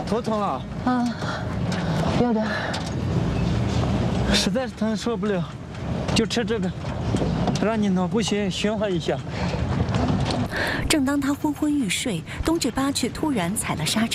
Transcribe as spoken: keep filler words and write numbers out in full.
头疼了？ 啊，有点。 实在是疼受不了，就吃这个，让你脑部循循环一下。 正当他昏昏欲睡，东志巴却突然踩了刹车。